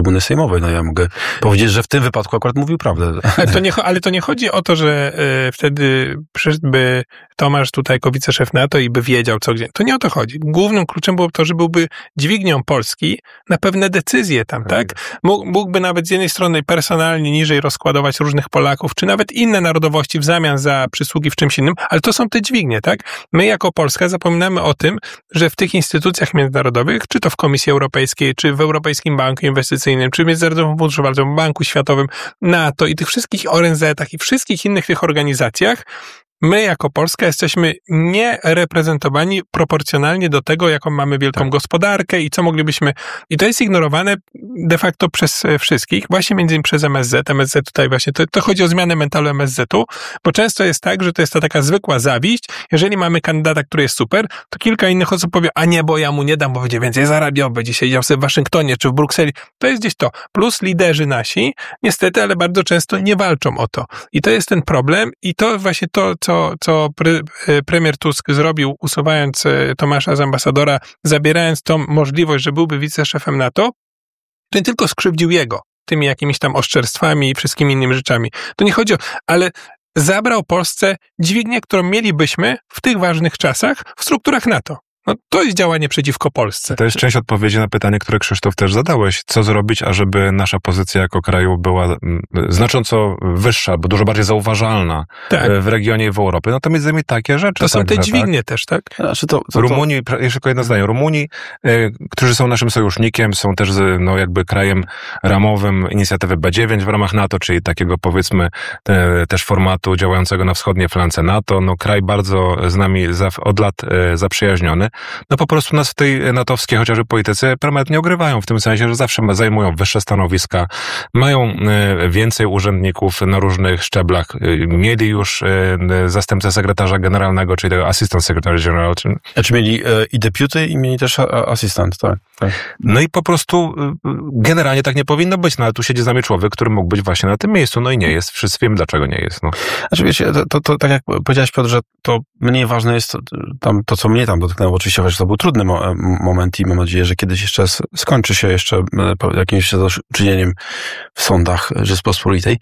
trybuny sejmowej. No ja mogę powiedzieć, że w tym wypadku akurat mówił prawdę. Ale to nie chodzi o to, że wtedy przyszedłby Tomasz tutaj jako wiceszef NATO i by wiedział co gdzie. To nie o to chodzi. Głównym kluczem było to, że byłby dźwignią Polski na pewne decyzje tam, tak? Mógłby nawet z jednej strony personalnie niżej rozkładować różnych Polaków, czy nawet inne narodowości w zamian za przysługi w czymś innym, ale to są te dźwignie, tak? My jako Polska zapominamy o tym, że w tych instytucjach międzynarodowych, czy to w Komisji Europejskiej, czy w Europejskim Banku Inwestycyjnym, czy w Międzynarodowym Funduszu Walutowym, Banku Światowym, NATO i tych wszystkich ONZ-ach i wszystkich innych tych organizacjach, my jako Polska jesteśmy niereprezentowani proporcjonalnie do tego, jaką mamy wielką gospodarkę i co moglibyśmy... I to jest ignorowane de facto przez wszystkich, właśnie między innymi przez MSZ. MSZ tutaj właśnie, to chodzi o zmianę mentalu MSZ-u, bo często jest tak, że to jest ta taka zwykła zawiść. Jeżeli mamy kandydata, który jest super, to kilka innych osób powie, a nie, bo ja mu nie dam, bo będzie więcej zarabiał, będzie siedział sobie w Waszyngtonie czy w Brukseli. To jest gdzieś to. Plus liderzy nasi, niestety, ale bardzo często nie walczą o to. I to jest ten problem i to właśnie to, co premier Tusk zrobił, usuwając Tomasza z ambasadora, zabierając tą możliwość, że byłby wiceszefem NATO, to nie tylko skrzywdził jego tymi jakimiś tam oszczerstwami i wszystkimi innymi rzeczami. To nie chodzi o... Ale zabrał Polsce dźwignię, którą mielibyśmy w tych ważnych czasach w strukturach NATO. No, to jest działanie przeciwko Polsce. To jest część odpowiedzi na pytanie, które Krzysztof też zadałeś. Co zrobić, ażeby nasza pozycja jako kraju była znacząco wyższa, bo dużo bardziej zauważalna w regionie i w Europie. No to między innymi takie rzeczy. To są te dźwignie też, tak? Znaczy Rumunii, jeszcze tylko jedno zdanie. Rumunii, którzy są naszym sojusznikiem, są też jakby krajem ramowym inicjatywy B9 w ramach NATO, czyli takiego powiedzmy też formatu działającego na wschodniej flance NATO. No kraj bardzo z nami od lat zaprzyjaźniony. No po prostu nas w tej natowskiej chociażby polityce permanentnie ogrywają, w tym sensie, że zawsze zajmują wyższe stanowiska, mają więcej urzędników na różnych szczeblach. Mieli już zastępcę sekretarza generalnego, czyli tego Assistant Secretary General. Znaczy mieli i deputy i mieli też asystent, tak. No i po prostu generalnie tak nie powinno być, no ale tu siedzi z nami człowiek, który mógł być właśnie na tym miejscu, no i nie jest. Wszyscy wiemy, dlaczego nie jest. No. Znaczy wiecie, to tak jak powiedziałeś, Piotr, że to mniej ważne jest to, co mnie tam dotknęło. Oczywiście, chociaż to był trudny moment i mam nadzieję, że kiedyś jeszcze skończy się jeszcze jakimś zadośćuczynieniem w sądach Rzeczpospolitej,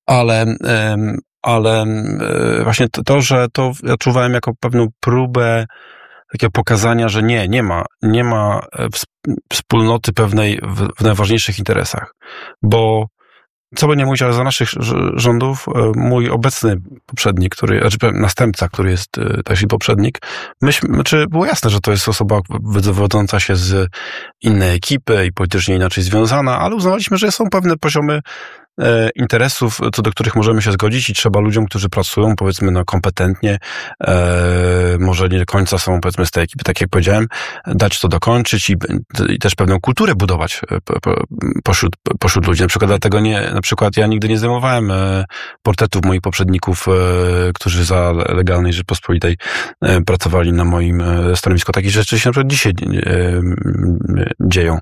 ale właśnie to, że to ja czuwałem jako pewną próbę takiego pokazania, że nie ma wspólnoty pewnej w najważniejszych interesach, bo co by nie mówić, ale za naszych rządów mój obecny poprzednik, następca, który jest też i poprzednik, było jasne, że to jest osoba wywodząca się z innej ekipy i politycznie inaczej związana, ale uznawaliśmy, że są pewne poziomy interesów, co do których możemy się zgodzić i trzeba ludziom, którzy pracują, powiedzmy, kompetentnie, może nie do końca są, powiedzmy, z tej ekipy, tak jak powiedziałem, dać to dokończyć i też pewną kulturę budować pośród ludzi. Na przykład ja nigdy nie zdejmowałem portretów moich poprzedników, którzy za legalnej Rzeczpospolitej pracowali na moim stanowisku. Takie rzeczy się na przykład dzisiaj dzieją.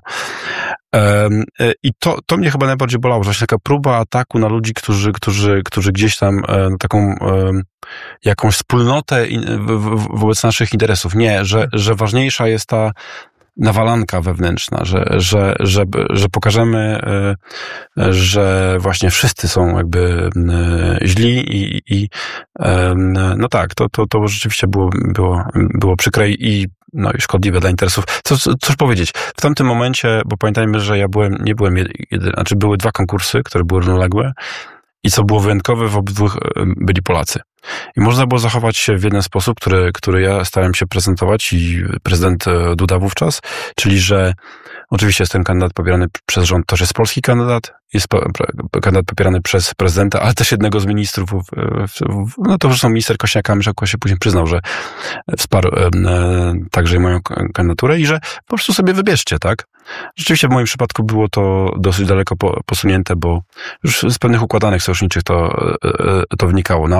I to mnie chyba najbardziej bolało, że właśnie taka próba ataku na ludzi, którzy gdzieś tam taką jakąś wspólnotę wobec naszych interesów. Nie, że ważniejsza jest ta nawalanka wewnętrzna, że pokażemy, że właśnie wszyscy są jakby źli i no tak, to rzeczywiście było przykre i szkodliwe dla interesów. Cóż powiedzieć? W tamtym momencie, bo pamiętajmy, że ja nie byłem jeden, znaczy były 2 konkursy, które były równoległe i co było wyjątkowe, w obydwu byli Polacy. I można było zachować się w jeden sposób, który ja starałem się prezentować i prezydent Duda wówczas, czyli że oczywiście jest ten kandydat popierany przez rząd, to jest polski kandydat, jest kandydat popierany przez prezydenta, ale też jednego z ministrów, no to zresztą minister Kosiniak-Kamysz się później przyznał, że wsparł także moją kandydaturę i że po prostu sobie wybierzcie, tak? Rzeczywiście w moim przypadku było to dosyć daleko posunięte, bo już z pewnych układanek sojuszniczych to wynikało. No ale jeśli weszło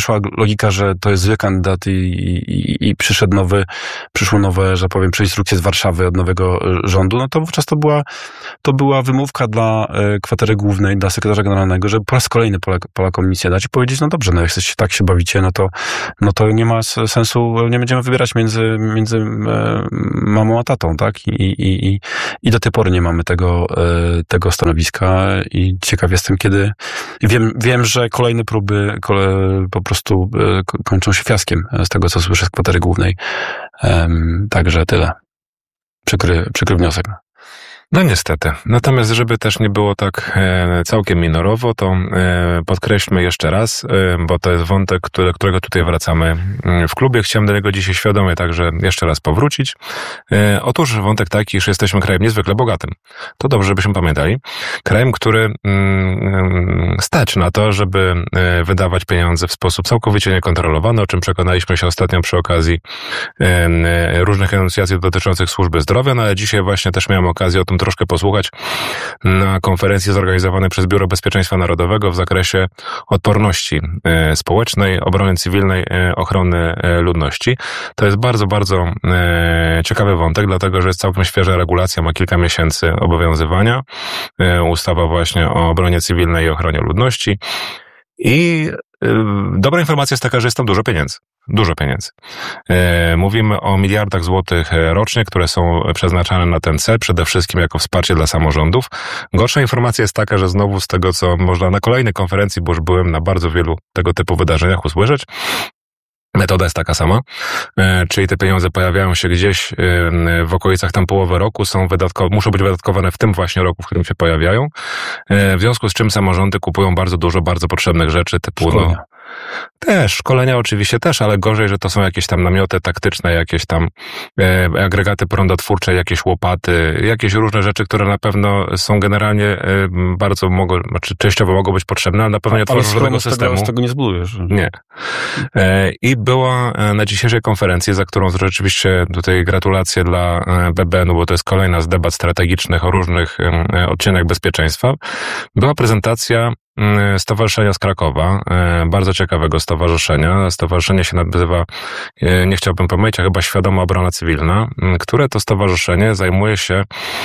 poszła logika, że to jest zły kandydat i przyszło nowe, że powiem, instrukcje z Warszawy od nowego rządu, no to wówczas to była wymówka dla kwatery głównej, dla sekretarza generalnego, żeby po raz kolejny Polakom misję dać i powiedzieć, no dobrze, no jak tak się bawicie, no to nie ma sensu, nie będziemy wybierać między mamą a tatą, tak? I do tej pory nie mamy tego stanowiska i ciekaw jestem, kiedy... Wiem, że kolejne próby po prostu kończą się fiaskiem z tego, co słyszę z kwatery głównej. Także tyle. Przykry wniosek. No niestety. Natomiast, żeby też nie było tak całkiem minorowo, to podkreślmy jeszcze raz, bo to jest wątek, którego tutaj wracamy w klubie. Chciałem do niego dzisiaj świadomie także jeszcze raz powrócić. Otóż wątek taki, że jesteśmy krajem niezwykle bogatym. To dobrze, żebyśmy pamiętali. Krajem, który stać na to, żeby wydawać pieniądze w sposób całkowicie niekontrolowany, o czym przekonaliśmy się ostatnio przy okazji różnych enuncjacji dotyczących służby zdrowia, no ale dzisiaj właśnie też miałem okazję o tym troszkę posłuchać na konferencji zorganizowanej przez Biuro Bezpieczeństwa Narodowego w zakresie odporności społecznej, obrony cywilnej, ochrony ludności. To jest bardzo, bardzo ciekawy wątek, dlatego że jest całkiem świeża regulacja, ma kilka miesięcy obowiązywania. Ustawa właśnie o obronie cywilnej i ochronie ludności. I dobra informacja jest taka, że jest tam dużo pieniędzy. Dużo pieniędzy. Mówimy o miliardach złotych rocznie, które są przeznaczane na ten cel, przede wszystkim jako wsparcie dla samorządów. Gorsza informacja jest taka, że znowu z tego, co można na kolejnej konferencji, bo już byłem na bardzo wielu tego typu wydarzeniach usłyszeć, metoda jest taka sama, czyli te pieniądze pojawiają się gdzieś w okolicach tam połowy roku, muszą być wydatkowane w tym właśnie roku, w którym się pojawiają, w związku z czym samorządy kupują bardzo dużo bardzo potrzebnych rzeczy typu Szkolenia. Też, szkolenia oczywiście też, ale gorzej, że to są jakieś tam namioty taktyczne, jakieś tam agregaty prądotwórcze, jakieś łopaty, jakieś różne rzeczy, które na pewno są generalnie częściowo mogą być potrzebne, ale na pewno nie tworzą żadnego systemu. Z tego nie zbudujesz. Nie. I była na dzisiejszej konferencji, za którą rzeczywiście tutaj gratulacje dla BBN-u, bo to jest kolejna z debat strategicznych o różnych odcieniach bezpieczeństwa, była prezentacja stowarzyszenia z Krakowa, bardzo ciekawego stowarzyszenia. Stowarzyszenie się nazywa, nie chciałbym pomylić, a chyba Świadoma Obrona Cywilna, które to stowarzyszenie zajmuje się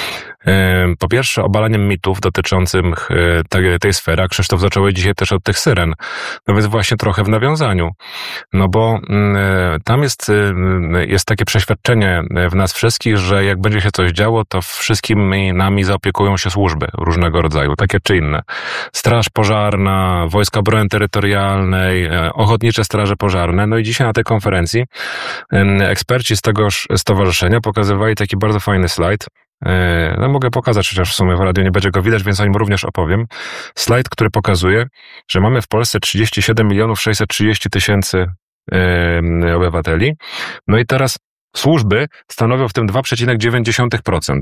po pierwsze obalaniem mitów dotyczących tej sfery. Krzysztof zacząłeś dzisiaj też od tych syren. No więc właśnie trochę w nawiązaniu. No bo tam jest takie przeświadczenie w nas wszystkich, że jak będzie się coś działo, to wszystkimi nami zaopiekują się służby różnego rodzaju, takie czy inne. Straż Pożarna, Wojska Obrony Terytorialnej, Ochotnicze Straże Pożarne. No i dzisiaj na tej konferencji eksperci z tegoż stowarzyszenia pokazywali taki bardzo fajny slajd. No mogę pokazać, chociaż w sumie w radiu nie będzie go widać, więc o nim również opowiem. Slajd, który pokazuje, że mamy w Polsce 37 630 000 obywateli. No i teraz służby stanowią w tym 2,9%.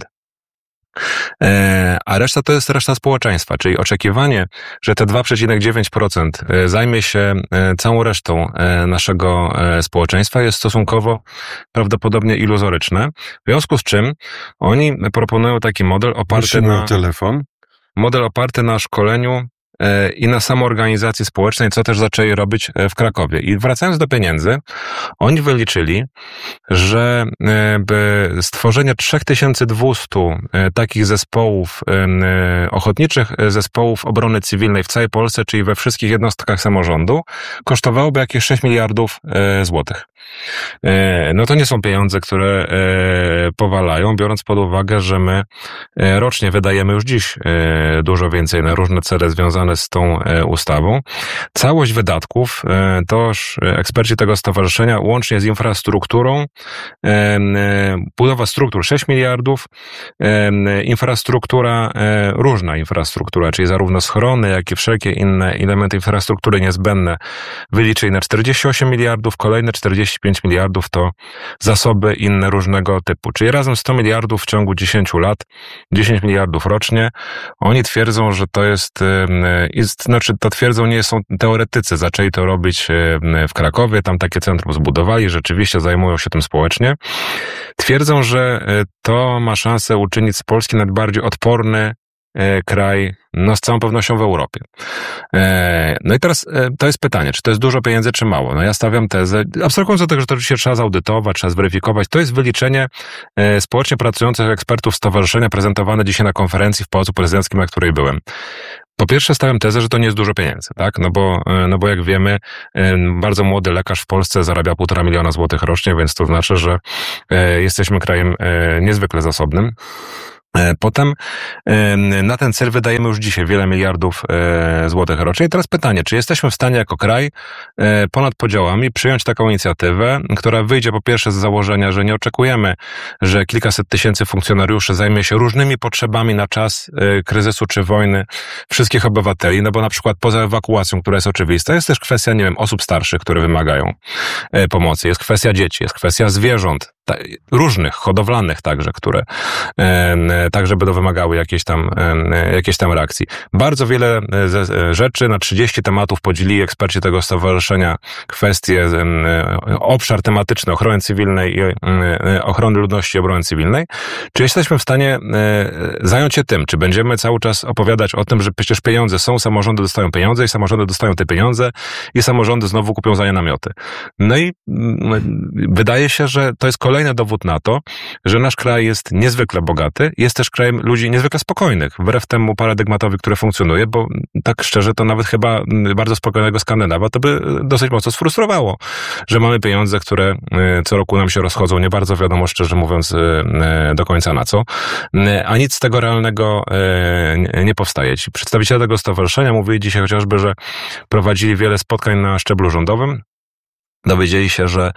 A reszta to jest reszta społeczeństwa, czyli oczekiwanie, że te 2,9% zajmie się całą resztą naszego społeczeństwa jest stosunkowo prawdopodobnie iluzoryczne. W związku z czym oni proponują taki model oparty na szkoleniu i na samoorganizacji społecznej, co też zaczęli robić w Krakowie. I wracając do pieniędzy, oni wyliczyli, że stworzenie 3200 takich zespołów, ochotniczych zespołów obrony cywilnej w całej Polsce, czyli we wszystkich jednostkach samorządu, kosztowałoby jakieś 6 miliardów złotych. No to nie są pieniądze, które powalają, biorąc pod uwagę, że my rocznie wydajemy już dziś dużo więcej na różne cele związane z tą ustawą. Całość wydatków, toż eksperci tego stowarzyszenia, łącznie z infrastrukturą, budowa struktur 6 miliardów, infrastruktura, różna infrastruktura, czyli zarówno schrony, jak i wszelkie inne elementy infrastruktury niezbędne, wyliczyli na 48 miliardów, kolejne 45 miliardów to zasoby inne różnego typu. Czyli razem 100 miliardów w ciągu 10 lat, 10 miliardów rocznie. Oni twierdzą, że to to twierdzą nie są teoretycy, zaczęli to robić w Krakowie, tam takie centrum zbudowali, rzeczywiście zajmują się tym społecznie. Twierdzą, że to ma szansę uczynić z Polski najbardziej odporny kraj No z całą pewnością w Europie. No i teraz to jest pytanie, czy to jest dużo pieniędzy, czy mało? No ja stawiam tezę, abstrahując od tego, że to oczywiście trzeba zaudytować, trzeba zweryfikować, to jest wyliczenie społecznie pracujących ekspertów stowarzyszenia prezentowane dzisiaj na konferencji w Pałacu Prezydenckim, na której byłem. Po pierwsze stawiam tezę, że to nie jest dużo pieniędzy, tak? No bo jak wiemy, bardzo młody lekarz w Polsce zarabia 1,5 miliona złotych rocznie, więc to znaczy, że jesteśmy krajem niezwykle zasobnym. Potem na ten cel wydajemy już dzisiaj wiele miliardów złotych rocznie. I teraz pytanie, czy jesteśmy w stanie jako kraj ponad podziałami przyjąć taką inicjatywę, która wyjdzie po pierwsze z założenia, że nie oczekujemy, że kilkaset tysięcy funkcjonariuszy zajmie się różnymi potrzebami na czas kryzysu czy wojny wszystkich obywateli, no bo na przykład poza ewakuacją, która jest oczywista, jest też kwestia, nie wiem, osób starszych, które wymagają pomocy, jest kwestia dzieci, jest kwestia zwierząt, różnych, hodowlanych także, które także będą wymagały jakiejś tam reakcji. Bardzo wiele rzeczy, na 30 tematów podzielili eksperci tego stowarzyszenia kwestie, obszar tematyczny ochrony cywilnej i ochrony ludności i obrony cywilnej. Czy jesteśmy w stanie zająć się tym? Czy będziemy cały czas opowiadać o tym, że przecież pieniądze są, samorządy dostają pieniądze i samorządy dostają te pieniądze i samorządy znowu kupią za nie namioty. No i wydaje się, że to jest kolejny dowód na to, że nasz kraj jest niezwykle bogaty, jest też krajem ludzi niezwykle spokojnych, wbrew temu paradygmatowi, który funkcjonuje, bo tak szczerze to nawet chyba bardzo spokojnego Skandynawa to by dosyć mocno sfrustrowało, że mamy pieniądze, które co roku nam się rozchodzą, nie bardzo wiadomo, szczerze mówiąc, do końca na co, a nic z tego realnego nie powstaje. Ci przedstawiciele tego stowarzyszenia mówili dzisiaj chociażby, że prowadzili wiele spotkań na szczeblu rządowym. Dowiedzieli się, że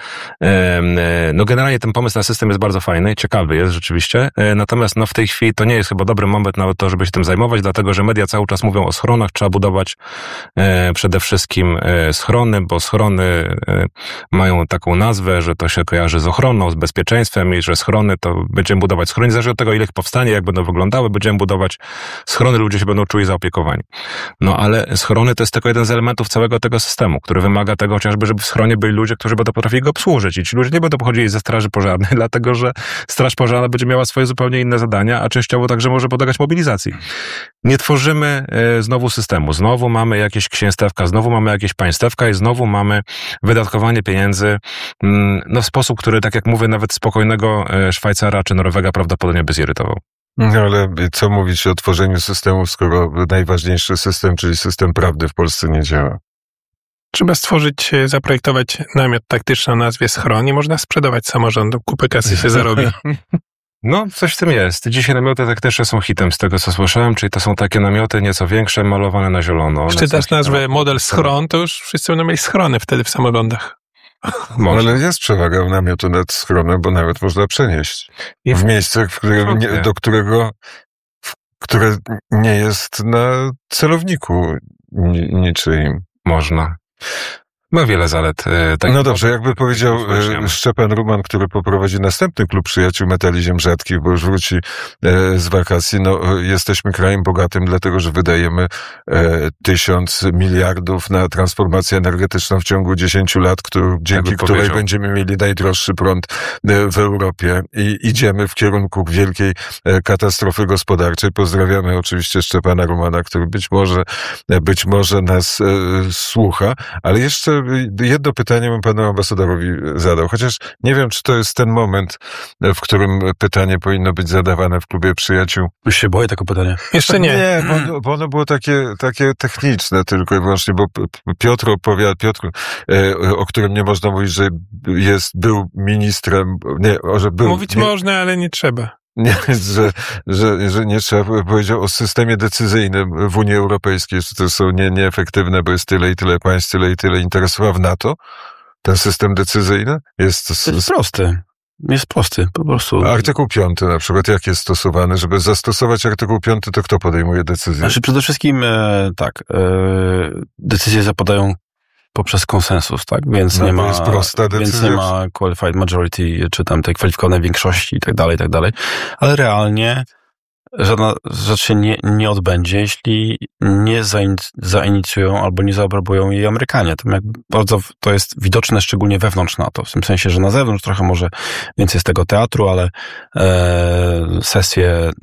no generalnie ten pomysł na system jest bardzo fajny, ciekawy jest rzeczywiście, natomiast no w tej chwili to nie jest chyba dobry moment nawet to, żeby się tym zajmować, dlatego że media cały czas mówią o schronach, trzeba budować przede wszystkim schrony, bo schrony mają taką nazwę, że to się kojarzy z ochroną, z bezpieczeństwem i że schrony to będziemy budować schrony, zależy od tego, ile ich powstanie, jak będą wyglądały, będziemy budować schrony, ludzie się będą czuli zaopiekowani. No ale schrony to jest tylko jeden z elementów całego tego systemu, który wymaga tego chociażby, żeby w schronie byli ludzie, którzy będą potrafili go obsłużyć i ci ludzie nie będą pochodzili ze straży pożarnej, dlatego że straż pożarna będzie miała swoje zupełnie inne zadania, a częściowo także może podlegać mobilizacji. Nie tworzymy znowu systemu, znowu mamy jakieś księstewka, znowu mamy jakieś państewka i znowu mamy wydatkowanie pieniędzy no w sposób, który, tak jak mówię, nawet spokojnego Szwajcara czy Norwega prawdopodobnie by zirytował. Ale co mówić o tworzeniu systemów, skoro najważniejszy system, czyli system prawdy w Polsce nie działa? Trzeba zaprojektować namiot taktyczny o nazwie schron i można sprzedawać samorządom. Kupę kasy się zarobi. No, coś w tym jest. Dzisiaj namioty taktyczne są hitem z tego, co słyszałem, czyli to są takie namioty nieco większe, malowane na zielono. Czytasz nazwę model schron, to już wszyscy będą mieli schrony wtedy w samorządach. Ale jest przewaga namiotu nad schronem, bo nawet można przenieść w miejscach, które nie jest na celowniku niczyim. Można. Ma wiele zalet. No dobrze, jakby powiedział Szczepan Ruman, który poprowadzi następny klub przyjaciół metali ziem rzadkich, bo już wróci z wakacji, no jesteśmy krajem bogatym, dlatego że wydajemy 1000 miliardów na transformację energetyczną w ciągu 10 lat, dzięki której będziemy mieli najdroższy prąd w Europie i idziemy w kierunku wielkiej katastrofy gospodarczej. Pozdrawiamy oczywiście Szczepana Rumana, który być może nas słucha, ale jeszcze jedno pytanie bym panu ambasadorowi zadał, chociaż nie wiem, czy to jest ten moment, w którym pytanie powinno być zadawane w klubie przyjaciół. Już się boję tego pytania. Jeszcze nie. Nie, bo ono było takie techniczne tylko i wyłącznie, bo Piotr, o którym nie można mówić, że był ministrem, że był... Mówić można, ale nie trzeba. Nie, że nie trzeba, powiedział o systemie decyzyjnym w Unii Europejskiej, że to są nieefektywne, bo jest tyle i tyle państw, tyle i tyle interesów, a w NATO ten system decyzyjny jest prosty. Jest prosty, po prostu. Artykuł 5 na przykład, jak jest stosowany? Żeby zastosować artykuł 5, to kto podejmuje decyzję? Znaczy przede wszystkim decyzje zapadają poprzez konsensus, tak? Więc nie ma, jest prosta decyzja. Więc nie ma qualified majority, czy tam tej kwalifikowanej większości i tak dalej, ale realnie żadna rzecz się nie odbędzie, jeśli nie zainicjują albo nie zaaprobują jej Amerykanie. To jest widoczne szczególnie wewnątrz NATO, w tym sensie, że na zewnątrz trochę może więcej z tego teatru, ale sesje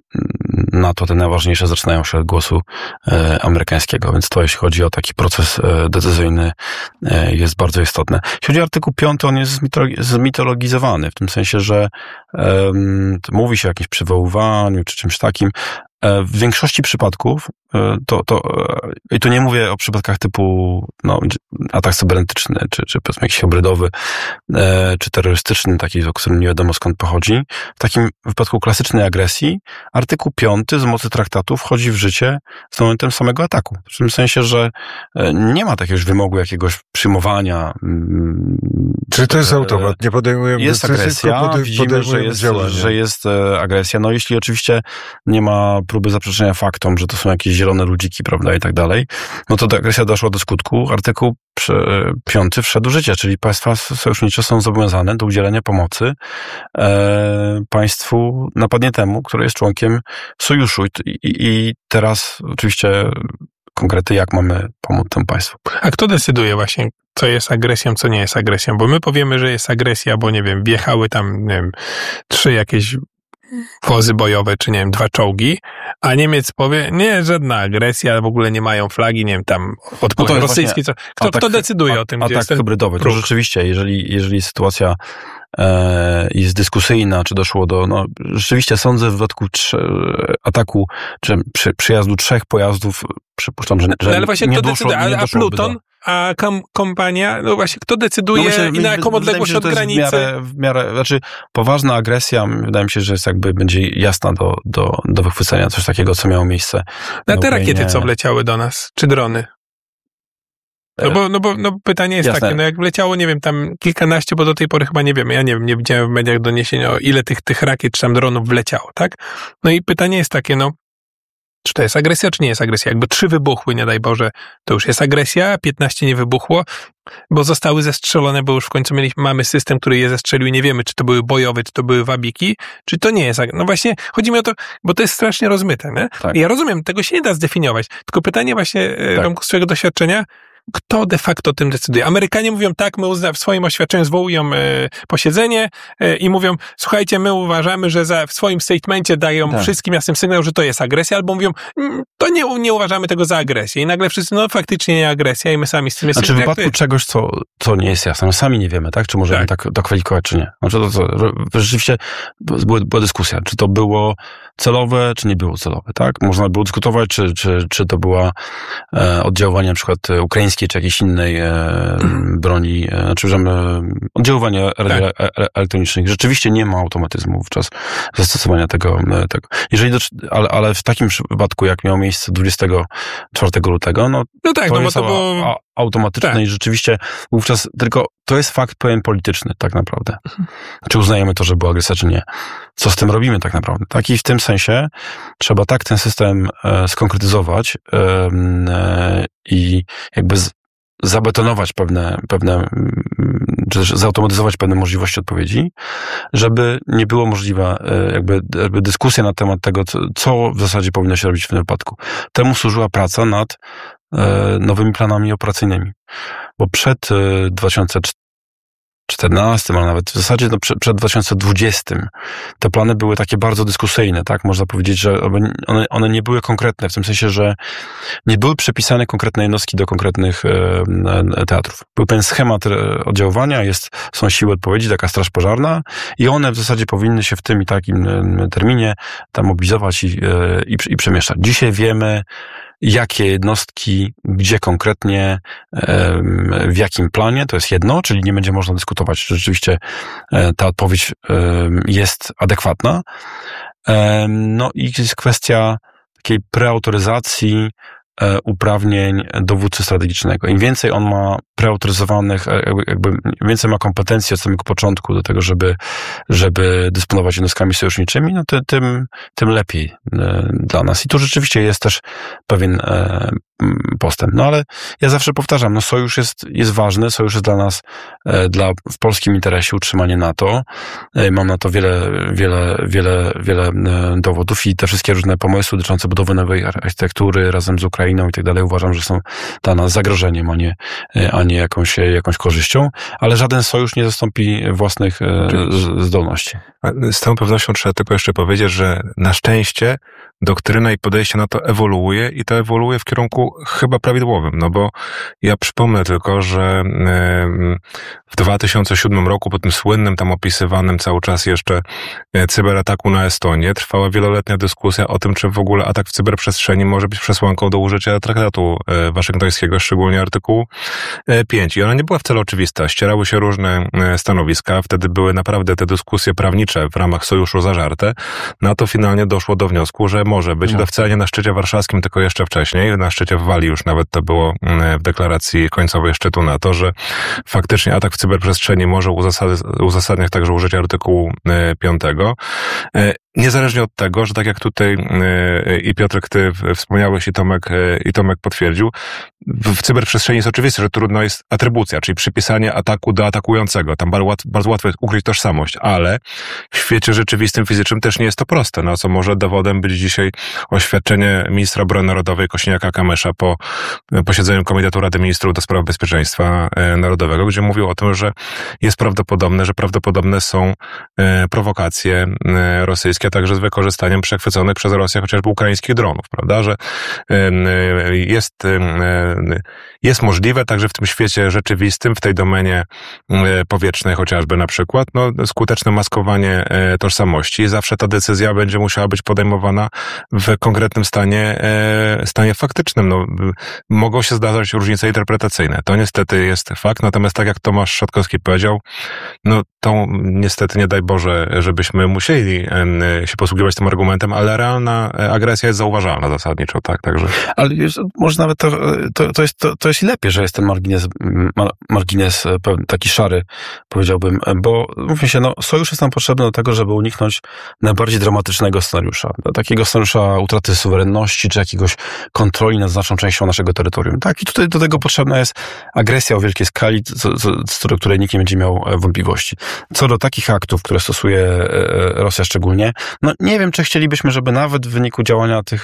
NATO, te najważniejsze, zaczynają się od głosu amerykańskiego, więc to jeśli chodzi o taki proces decyzyjny jest bardzo istotne. Jeśli chodzi o artykuł 5, on jest zmitologizowany, w tym sensie, że mówi się o jakimś przywoływaniu czy czymś takim. W większości przypadków, i tu nie mówię o przypadkach typu atak cybernetyczny, czy powiedzmy jakiś hybrydowy, czy terrorystyczny, taki, o którym nie wiadomo skąd pochodzi. W takim wypadku klasycznej agresji artykuł 5 z mocy traktatu wchodzi w życie z momentem samego ataku. W tym sensie, że nie ma takiegoś wymogu jakiegoś przyjmowania. Czy to jest automat? Nie podejmujemy jest decyzji, agresja, widzimy, że jest agresja. No jeśli oczywiście nie ma próby zaprzeczenia faktom, że to są jakieś zielone ludziki, prawda, i tak dalej, no to ta agresja doszła do skutku. Artykuł 5 wszedł w życie, czyli państwa sojusznicze są zobowiązane do udzielenia pomocy państwu napadniętemu, które jest członkiem sojuszu. I teraz oczywiście konkrety, jak mamy pomóc temu państwu. A kto decyduje właśnie, co jest agresją, co nie jest agresją? Bo my powiemy, że jest agresja, bo nie wiem, wjechały tam, nie wiem, 3 jakieś wozy bojowe, czy nie wiem, 2 czołgi, a Niemiec powie, nie, żadna agresja, w ogóle nie mają flagi, nie wiem, tam odpływ rosyjski. Kto decyduje o tym, gdzie jest hybrydowy? To rzeczywiście, jeżeli sytuacja jest dyskusyjna, czy doszło do, rzeczywiście sądzę w wypadku ataku, czy przyjazdu 3 pojazdów, przypuszczam, że ale właśnie kto decyduje, a Pluton, a kompania, no właśnie, kto decyduje i na jaką odległość od granicy? W miarę, poważna agresja, wydaje mi się, że jest będzie jasna do wychwycenia, coś takiego, co miało miejsce. Na te rakiety, co wleciały do nas, czy drony? No bo pytanie jest takie, jak wleciało, nie wiem, tam kilkanaście, bo do tej pory chyba nie wiemy, ja nie widziałem w mediach doniesienia, o ile tych rakiet czy tam dronów wleciało, tak? No i pytanie jest takie, czy to jest agresja, czy nie jest agresja? Jakby 3 wybuchły, nie daj Boże, to już jest agresja, 15 nie wybuchło, bo zostały zestrzelone, bo już w końcu mamy system, który je zestrzelił i nie wiemy, czy to były bojowe, czy to były wabiki, czy to nie jest agresja. No właśnie, chodzi mi o to, bo to jest strasznie rozmyte, nie? Tak. I ja rozumiem, tego się nie da zdefiniować, tylko pytanie właśnie, Romku, z swojego doświadczenia, kto de facto tym decyduje? Amerykanie mówią tak, my w swoim oświadczeniu zwołują posiedzenie i mówią, słuchajcie, my uważamy, że w swoim statemencie dają wszystkim jasny sygnał, że to jest agresja, albo mówią, to nie uważamy tego za agresję. I nagle wszyscy, faktycznie nie agresja i my sami z tym jesteśmy. Znaczy w wypadku czegoś, co nie jest jasne, my sami nie wiemy, tak? Czy możemy tak kwalifikować, czy nie. Rzeczywiście była dyskusja, czy to było celowe, czy nie było celowe, tak? Można było dyskutować, czy to była oddziaływanie na przykład ukraińskie, czy jakiejś innej broni, oddziaływania elektronicznych. Rzeczywiście nie ma automatyzmu wówczas zastosowania tego. Ale w takim przypadku, jak miało miejsce 24 lutego, to było automatyczne i rzeczywiście wówczas tylko to jest fakt pewien polityczny tak naprawdę. Czy uznajemy to, że była agresja, czy nie. Co z tym robimy tak naprawdę? Tak i w tym sensie trzeba tak ten system skonkretyzować i jakby zabetonować pewne czy też zautomatyzować pewne możliwości odpowiedzi, żeby nie było możliwa jakby dyskusja na temat tego, co w zasadzie powinno się robić w tym wypadku. Temu służyła praca nad nowymi planami operacyjnymi. Bo przed 2014, ale nawet w zasadzie przed 2020 te plany były takie bardzo dyskusyjne, tak? Można powiedzieć, że one nie były konkretne, w tym sensie, że nie były przypisane konkretne jednostki do konkretnych teatrów. Był pewien schemat oddziaływania, są siły odpowiedzi, taka straż pożarna i one w zasadzie powinny się w tym i takim terminie tam mobilizować i przemieszczać. Dzisiaj wiemy, jakie jednostki, gdzie konkretnie, w jakim planie, to jest jedno, czyli nie będzie można dyskutować, czy rzeczywiście ta odpowiedź jest adekwatna. No i jest kwestia takiej preautoryzacji uprawnień dowódcy strategicznego. Im więcej on ma preautoryzowanych, jakby im więcej ma kompetencji od samego początku do tego, żeby dysponować jednostkami sojuszniczymi, no tym lepiej dla nas. I tu rzeczywiście jest też pewien postęp. No ale ja zawsze powtarzam, sojusz jest ważny, sojusz jest dla nas, w polskim interesie utrzymanie NATO. Mam na to wiele dowodów i te wszystkie różne pomysły dotyczące budowy nowej architektury razem z Ukrainą i tak dalej uważam, że są dla nas zagrożeniem, a nie jakąś korzyścią, ale żaden sojusz nie zastąpi własnych zdolności. Z całą pewnością trzeba tylko jeszcze powiedzieć, że na szczęście doktryna i podejście na to ewoluuje i to ewoluuje w kierunku chyba prawidłowym, no bo ja przypomnę tylko, że w 2007 roku po tym słynnym tam opisywanym cały czas jeszcze cyberataku na Estonię trwała wieloletnia dyskusja o tym, czy w ogóle atak w cyberprzestrzeni może być przesłanką do użycia traktatu waszyngtońskiego, szczególnie artykułu 5. I ona nie była wcale oczywista. Ścierały się różne stanowiska. Wtedy były naprawdę te dyskusje prawnicze w ramach sojuszu zażarte. Na to finalnie doszło do wniosku, że może być. To wcale nie na szczycie warszawskim, tylko jeszcze wcześniej. Na szczycie w Walii już nawet to było w deklaracji końcowej szczytu NATO, że faktycznie atak w cyberprzestrzeni może uzasadniać także użycie artykułu 5. Niezależnie od tego, że tak jak tutaj i Piotrek, ty wspomniałeś i Tomek potwierdził, w cyberprzestrzeni jest oczywiste, że trudno jest atrybucja, czyli przypisanie ataku do atakującego. Tam bardzo łatwo jest ukryć tożsamość, ale w świecie rzeczywistym, fizycznym też nie jest to proste, no co może dowodem być dzisiaj oświadczenie ministra obrony narodowej Kosiniaka-Kamysza po posiedzeniu Komitetu Rady Ministrów do spraw bezpieczeństwa narodowego, gdzie mówił o tym, że jest prawdopodobne są prowokacje rosyjskie, a także z wykorzystaniem przechwyconych przez Rosję chociażby ukraińskich dronów, prawda, że jest możliwe także w tym świecie rzeczywistym, w tej domenie powietrznej chociażby na przykład, no, skuteczne maskowanie tożsamości. Zawsze ta decyzja będzie musiała być podejmowana w konkretnym stanie faktycznym. No, mogą się zdarzać różnice interpretacyjne. To niestety jest fakt, natomiast tak jak Tomasz Szatkowski powiedział, no to niestety nie daj Boże, żebyśmy musieli się posługiwać tym argumentem, ale realna agresja jest zauważalna zasadniczo, tak, także. Ale może nawet to jest lepiej, że jest ten margines taki szary, powiedziałbym, bo mówmy się, no, sojusz jest nam potrzebny do tego, żeby uniknąć najbardziej dramatycznego scenariusza. Takiego scenariusza utraty suwerenności, czy jakiegoś kontroli nad znaczną częścią naszego terytorium. Tak, i tutaj do tego potrzebna jest agresja o wielkiej skali, co do której nikt nie będzie miał wątpliwości. Co do takich aktów, które stosuje Rosja szczególnie, no nie wiem, czy chcielibyśmy, żeby nawet w wyniku działania tych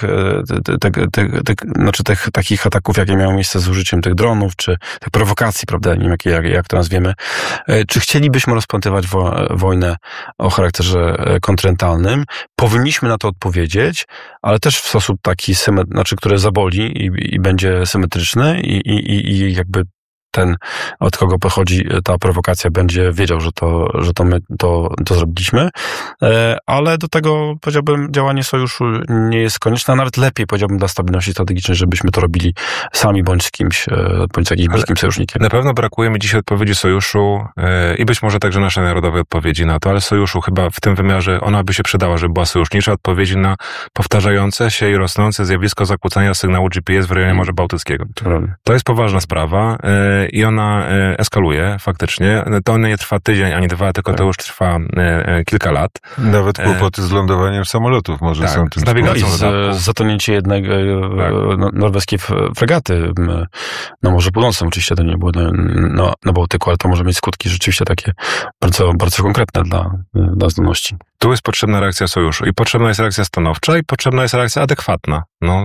takich ataków, jakie miały miejsce z użyciem tych dronów, czy tych prowokacji, prawda, nie wiem, jak to nazwiemy, czy chcielibyśmy rozpętywać wojnę o charakterze kontynentalnym? Powinniśmy na to odpowiedzieć, ale też w sposób taki, który zaboli i będzie symetryczny i jakby ten, od kogo pochodzi ta prowokacja, będzie wiedział, że to my to zrobiliśmy, ale do tego, powiedziałbym, działanie sojuszu nie jest konieczne, a nawet lepiej, powiedziałbym, dla stabilności strategicznej, żebyśmy to robili sami bądź z kimś, bądź z jakimś bliskim sojusznikiem. Na pewno brakuje mi dzisiaj odpowiedzi sojuszu i być może także naszej narodowej odpowiedzi na to, ale sojuszu chyba w tym wymiarze ona by się przydała, żeby była sojusznicza, odpowiedzi na powtarzające się i rosnące zjawisko zakłócania sygnału GPS w rejonie Morza Bałtyckiego. To jest poważna sprawa i ona eskaluje faktycznie. To nie trwa tydzień ani dwa, tylko to już trwa kilka lat. Nawet kłopoty z lądowaniem samolotów może są tym. Z nawigacją zatonięcie jednej norweskiej fregaty na Morzu Północnym. Oczywiście to nie było na Bałtyku, ale to może mieć skutki rzeczywiście takie bardzo, bardzo konkretne dla zdolności. Tu jest potrzebna reakcja sojuszu i potrzebna jest reakcja stanowcza i potrzebna jest reakcja adekwatna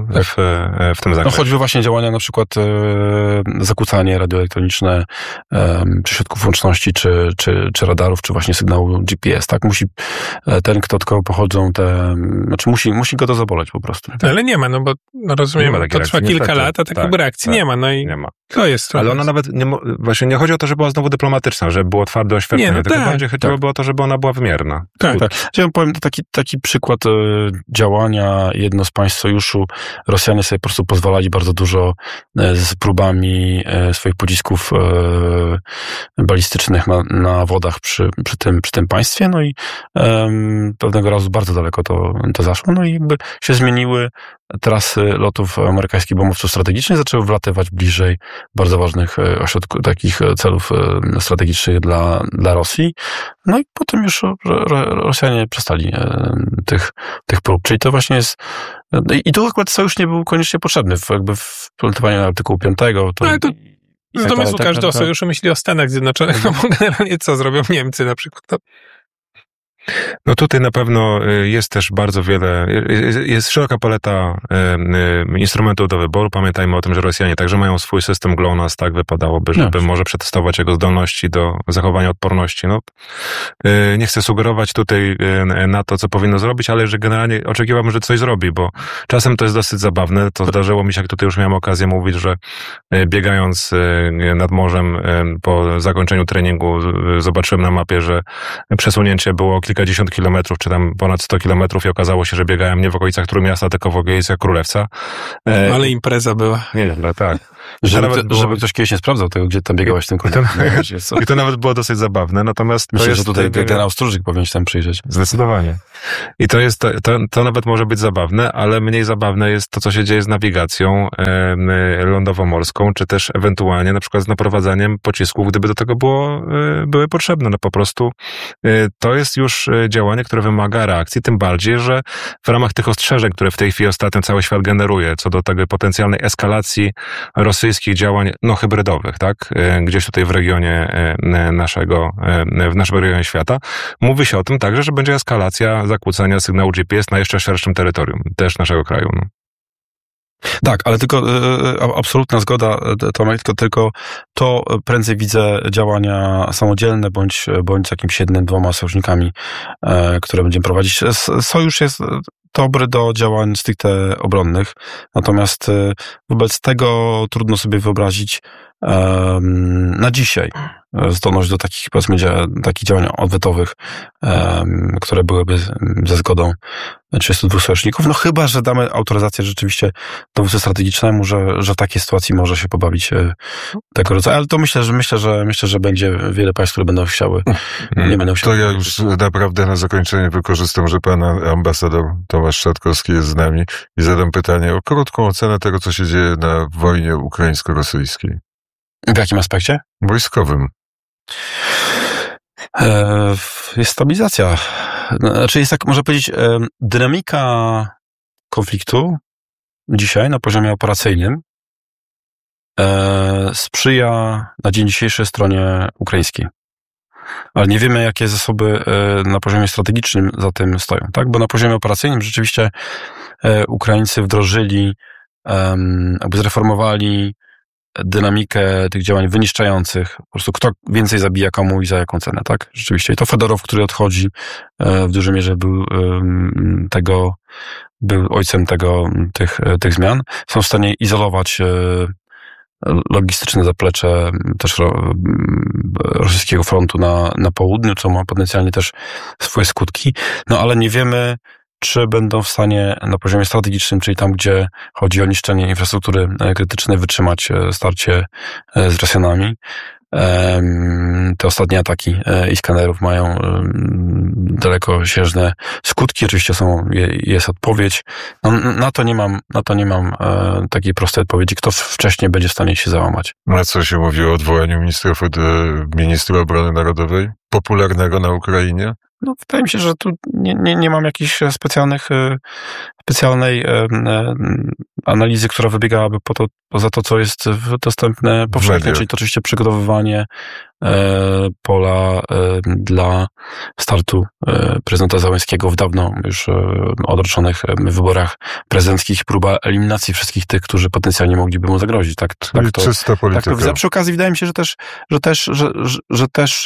w tym zakresie. No choćby właśnie działania na przykład zakłócanie radioelektroniczne czy środków łączności, czy radarów, czy właśnie sygnału GPS, tak? Musi ten, kto od kogo pochodzą, musi go to zaboleć po prostu. Tak? Ale nie ma, no bo rozumiem, to trwa kilka lat, a takiej reakcji nie ma. No i nie ma. To jest. Ale ona nawet właśnie nie chodzi o to, żeby była znowu dyplomatyczna, żeby było twarde oświadczenie, tylko bardziej chodziłoby o to, żeby ona była wymierna. Tak. Ja powiem taki przykład działania jedno z państw sojuszu. Rosjanie sobie po prostu pozwalali bardzo dużo z próbami swoich pocisków balistycznych na wodach przy tym państwie, no i pewnego razu bardzo daleko to zaszło, no i jakby się zmieniły trasy lotów amerykańskich bombowców strategicznych, zaczęły wlatywać bliżej bardzo ważnych ośrodków, takich celów strategicznych dla Rosji. No i potem już Rosjanie przestali tych prób. Czyli to właśnie jest... I tu akurat sojusz nie był koniecznie potrzebny w plantowaniu na artykułu 5. Z domysłu każdy o sojuszu myśli o Stanach Zjednoczonych, no bo generalnie co zrobią Niemcy na przykład? No tutaj na pewno jest też bardzo wiele, jest szeroka paleta instrumentów do wyboru. Pamiętajmy o tym, że Rosjanie także mają swój system GLONASS, tak wypadałoby, żeby może przetestować jego zdolności do zachowania odporności. No, nie chcę sugerować tutaj na to, co powinno zrobić, ale że generalnie oczekiwałbym, że coś zrobi, bo czasem to jest dosyć zabawne. To zdarzyło mi się, jak tutaj już miałem okazję mówić, że biegając nad morzem po zakończeniu treningu zobaczyłem na mapie, że przesunięcie było kilkadziesiąt kilometrów, czy tam ponad 100 kilometrów i okazało się, że biegałem nie w okolicach Trójmiasta, tylko w okolicach Królewca. Ale impreza była. Nie, tak. Żeby ktoś kiedyś nie sprawdzał tego, gdzie tam biegałeś tym kołem. I to nawet było dosyć zabawne, natomiast myślę, że tutaj generał Stróżyk powinien się tam przyjrzeć. Zdecydowanie. I to nawet może być zabawne, ale mniej zabawne jest to, co się dzieje z nawigacją lądowo-morską, czy też ewentualnie na przykład z naprowadzaniem pocisków, gdyby do tego były potrzebne. No po prostu to jest już działanie, które wymaga reakcji, tym bardziej, że w ramach tych ostrzeżeń, które w tej chwili ostatnio cały świat generuje, co do tego potencjalnej eskalacji rosyjskich działań, hybrydowych, tak? Gdzieś tutaj w regionie w naszym regionie świata, mówi się o tym także, że będzie eskalacja zakłócania sygnału GPS na jeszcze szerszym terytorium, też naszego kraju. No. Tak, ale tylko absolutna zgoda, Tomek, tylko to prędzej widzę działania samodzielne, bądź z jakimś jednym, dwoma sojusznikami, które będziemy prowadzić. Sojusz jest dobry do działań stricte obronnych, natomiast wobec tego trudno sobie wyobrazić na dzisiaj zdolność do takich, powiedzmy, takich działań odwetowych, które byłyby ze zgodą 32 sojuszników. No chyba, że damy autoryzację rzeczywiście dowódcy strategicznemu, że w takiej sytuacji może się pobawić tego rodzaju. Ale to myślę, że będzie wiele państw, które będą chciały. Nie będą chciały. To ja już naprawdę na zakończenie wykorzystam, że pan ambasador Tomasz Szatkowski jest z nami i zadam pytanie o krótką ocenę tego, co się dzieje na wojnie ukraińsko-rosyjskiej. W jakim aspekcie? Wojskowym. Jest stabilizacja. Znaczy jest tak, można powiedzieć, dynamika konfliktu dzisiaj na poziomie operacyjnym sprzyja na dzień dzisiejszy stronie ukraińskiej. Ale nie wiemy, jakie zasoby na poziomie strategicznym za tym stoją, tak? Bo na poziomie operacyjnym rzeczywiście Ukraińcy wdrożyli, jakby zreformowali dynamikę tych działań wyniszczających, po prostu kto więcej zabija komu i za jaką cenę, tak? Rzeczywiście. I to Fedorow, który odchodzi, w dużej mierze był ojcem tych zmian. Są w stanie izolować logistyczne zaplecze też rosyjskiego frontu na południu, co ma potencjalnie też swoje skutki. No ale nie wiemy, czy będą w stanie na poziomie strategicznym, czyli tam, gdzie chodzi o niszczenie infrastruktury krytycznej, wytrzymać starcie z Rosjanami. Te ostatnie ataki Iskanerów mają dalekosiężne skutki. Oczywiście jest odpowiedź. No, na to nie mam takiej prostej odpowiedzi, kto wcześniej będzie w stanie się załamać. A co się mówi o odwołaniu ministra obrony narodowej? Popularnego na Ukrainie? No, wydaje mi się, że tu nie mam jakiejś specjalnej analizy, która wybiegałaby poza to, co jest dostępne powszechnie, czyli to oczywiście przygotowywanie pola dla startu prezydenta Zełenskiego w dawno już odroczonych wyborach prezydenckich, próba eliminacji wszystkich tych, którzy potencjalnie mogliby mu zagrozić. Tak, czysta polityka. Tak to widzę. Przy okazji wydaje mi się, że też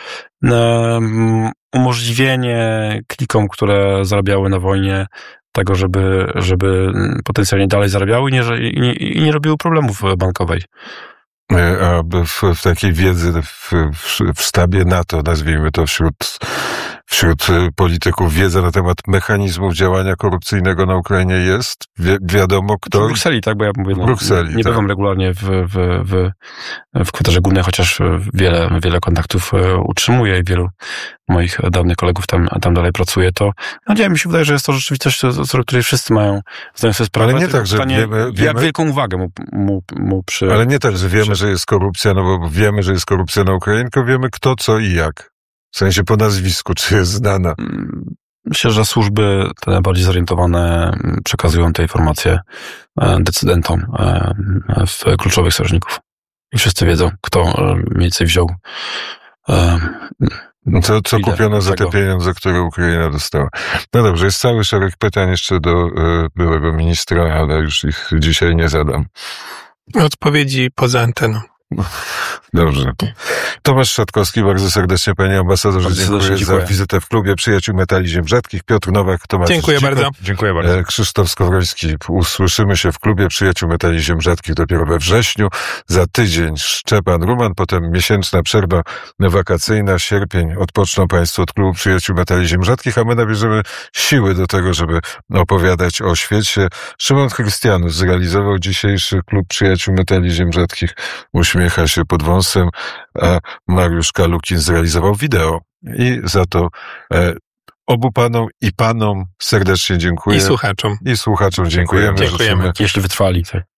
umożliwienie klikom, które zarabiały na wojnie, tego, żeby potencjalnie dalej zarabiały i nie robiły problemów bankowej. A w takiej wiedzy w sztabie NATO, nazwijmy to wśród polityków, wiedza na temat mechanizmów działania korupcyjnego na Ukrainie jest? Wiadomo kto? W Brukseli, tak? Bo ja mówię, w Brukseli, nie bywam regularnie w kwaterze głównej, chociaż wiele kontaktów utrzymuję i wielu moich dawnych kolegów tam dalej pracuje, to mi się wydaje, że jest to rzeczywistość, o której wszyscy zdają sobie sprawę. Ale nie tak, że wiemy, jak wielką uwagę mu przy... Ale nie tak, że wiemy, że jest korupcja, no bo wiemy, że jest korupcja na Ukrainie, tylko wiemy kto, co i jak. W sensie po nazwisku, czy jest znana. Myślę, że służby te najbardziej zorientowane przekazują te informacje decydentom w kluczowych sojuszników. I wszyscy wiedzą, kto mniej więcej wziął Co kupiono za te pieniądze, które Ukraina dostała. No dobrze, jest cały szereg pytań jeszcze do byłego ministra, ale już ich dzisiaj nie zadam. Odpowiedzi poza anteną. Dobrze. Tomasz Szatkowski, bardzo serdecznie, panie ambasadorze, dziękuję za wizytę w klubie Przyjaciół Metali Ziem Rzadkich. Piotr Nowak, Tomasz. Dziękuję bardzo. Dziękuję bardzo. Krzysztof Skowroński. Usłyszymy się w klubie Przyjaciół Metali Ziem Rzadkich dopiero we wrześniu. Za tydzień Szczepan Ruman, potem miesięczna przerwa wakacyjna, sierpień. Odpoczną państwo od klubu Przyjaciół Metali Ziem Rzadkich, a my nabierzemy siły do tego, żeby opowiadać o świecie. Szymon Chrystianus zrealizował dzisiejszy klub Przyjaciół Metali Ziem Rzadkich. Uśmiecha się pod wąsem, a Mariusz Kalukin zrealizował wideo. I za to obu panom i panom serdecznie dziękuję. I słuchaczom. I słuchaczom dziękujemy. Dziękujemy. Jeśli wytrwali. Tak.